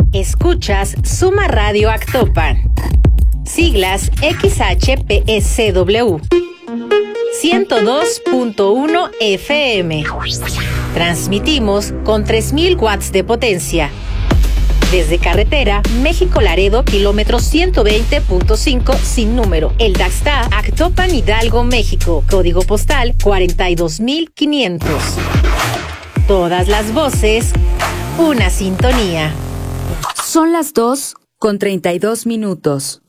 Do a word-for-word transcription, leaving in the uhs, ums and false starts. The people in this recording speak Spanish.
Escuchas Suma Radio Actopan. Siglas X H P E C W. ciento dos punto uno F M. Transmitimos con tres mil watts de potencia. Desde carretera México-Laredo, kilómetro ciento veinte punto cinco sin número. El Daxta, Actopan, Hidalgo, México. Código postal cuarenta y dos mil quinientos. Todas las voces, una sintonía. Son las dos con treinta y dos minutos.